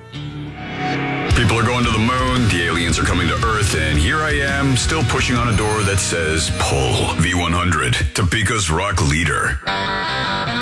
People are going to the moon, the aliens are coming to Earth, and here I am, still pushing on a door that says, pull V100, Topeka's rock leader.